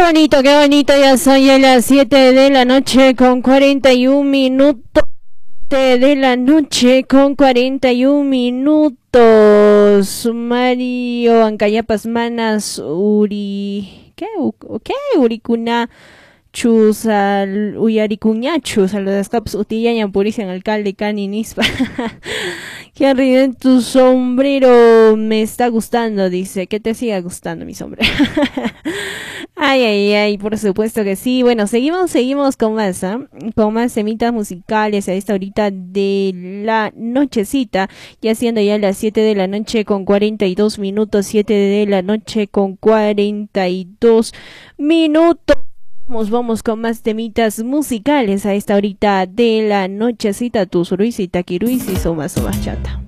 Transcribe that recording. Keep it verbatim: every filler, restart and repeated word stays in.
bonito, qué bonito, ya son ya las siete de la noche con cuarenta y un minutos. De la noche con cuarenta y un minutos. Mario Ancayapas Manas Uri. ¿Qué? ¿Qué? Uricuna Chusal Uyaricuñachu. Saludas caps Utillaña Purician Alcalde Caninispa. Qué río en tu sombrero. Me está gustando, dice. Que te siga gustando mi sombrero. Ay, ay, ay, por supuesto que sí. Bueno, seguimos, seguimos con más, ¿eh? Con más semitas musicales a esta horita de la nochecita, ya siendo ya las siete de la noche con cuarenta y dos minutos, siete de la noche con cuarenta y dos minutos. Vamos, vamos con más temitas musicales a esta horita de la nochecita. Tu suruisi, taquiruisi, soma, soma, chata.